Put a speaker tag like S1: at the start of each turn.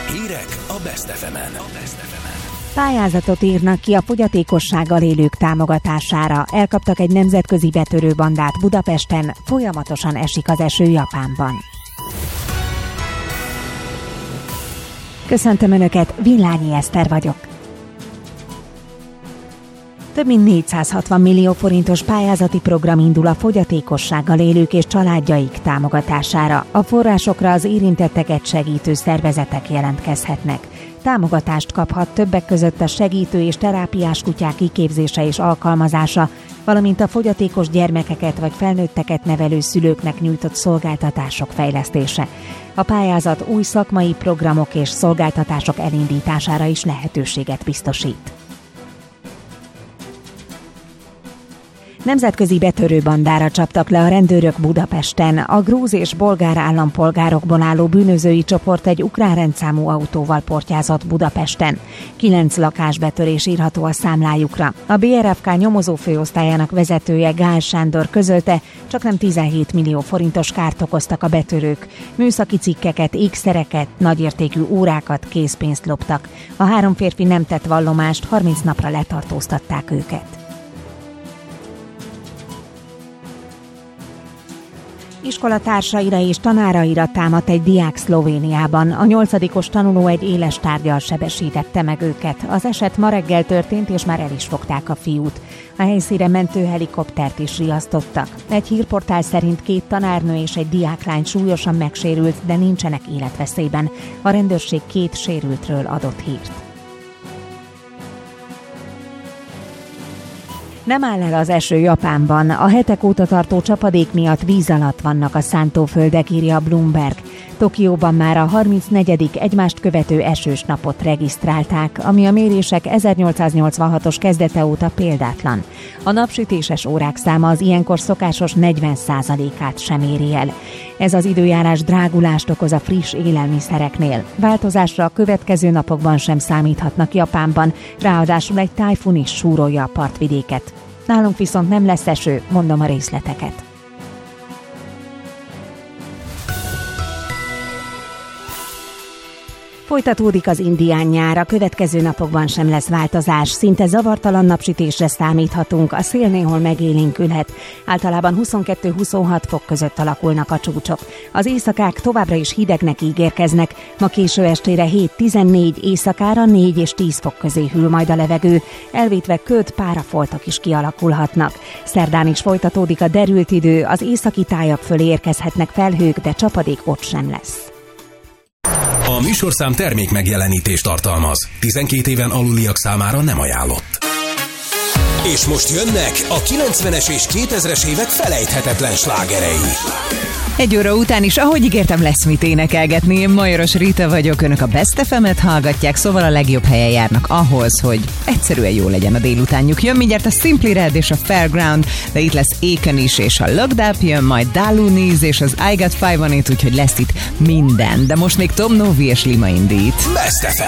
S1: Hírek a Best FM-en.
S2: Pályázatot írnak ki a fogyatékossággal élők támogatására. Elkaptak egy nemzetközi betörőbandát Budapesten, folyamatosan esik az eső Japánban. Köszöntöm Önöket, Villányi Eszter vagyok. Több mint 460 millió forintos pályázati program indul a fogyatékossággal élők és családjaik támogatására. A forrásokra az érintetteket segítő szervezetek jelentkezhetnek. Támogatást kaphat többek között a segítő és terápiás kutyák kiképzése és alkalmazása, valamint a fogyatékos gyermekeket vagy felnőtteket nevelő szülőknek nyújtott szolgáltatások fejlesztése. A pályázat új szakmai programok és szolgáltatások elindítására is lehetőséget biztosít. Nemzetközi betörőbandára csaptak le a rendőrök Budapesten. A grúz és bolgár állampolgárokból álló bűnözői csoport egy ukrán rendszámú autóval portyázott Budapesten. 9 lakásbetörés írható a számlájukra. A BRFK nyomozófőosztályának vezetője Gál Sándor közölte, csaknem 17 millió forintos kárt okoztak a betörők. Műszaki cikkeket, ékszereket, nagyértékű órákat, készpénzt loptak. A 3 férfi nem tett vallomást, 30 napra letartóztatták őket. Iskolatársaira és tanáraira támadt egy diák Szlovéniában. A 8-os tanuló egy éles tárggyal sebesítette meg őket. Az eset ma reggel történt, és már el is fogták a fiút. A helyszínre mentőhelikoptert is riasztottak. Egy hírportál szerint 2 tanárnő és egy diáklány súlyosan megsérült, de nincsenek életveszélyben. A rendőrség 2 sérültről adott hírt. Nem áll el az eső Japánban. A hetek óta tartó csapadék miatt víz alatt vannak a szántóföldek, írja a Bloomberg. Tokióban már a 34. egymást követő esős napot regisztrálták, ami a mérések 1886-os kezdete óta példátlan. A napsütéses órák száma az ilyenkor szokásos 40%-át sem éri el. Ez az időjárás drágulást okoz a friss élelmiszereknél. Változásra a következő napokban sem számíthatnak Japánban, ráadásul egy tájfun is súrolja a partvidéket. Nálunk viszont nem lesz eső, mondom a részleteket. Folytatódik az indián nyár, a következő napokban sem lesz változás, szinte zavartalan napsütésre számíthatunk, a szél néhol megélénkülhet. Általában 22-26 fok között alakulnak a csúcsok. Az éjszakák továbbra is hidegnek ígérkeznek, ma késő estére 7-14, éjszakára 4 és 10 fok közé hűl majd a levegő, elvétve köd, párafoltok is kialakulhatnak. Szerdán is folytatódik a derült idő, az északi tájak fölé érkezhetnek felhők, de csapadék ott sem lesz.
S1: A műsorszám termék megjelenítést tartalmaz. 12 éven aluliak számára nem ajánlott. És most jönnek a 90-es és 2000-es évek felejthetetlen slágerei.
S3: 1 óra után is, ahogy ígértem, lesz mit énekelgetni. Én Majoros Rita vagyok, Önök a Best FM-et hallgatják, szóval a legjobb helyen járnak ahhoz, hogy egyszerűen jó legyen a délutánjuk. Jön mindjárt a Simply Red és a Fairground, de itt lesz Aiken is, és a Locked Up, jön majd Dalunis és az I Got 5 on It, úgyhogy lesz itt minden. De most még Tom Novi és Lima indít.
S1: Best FM.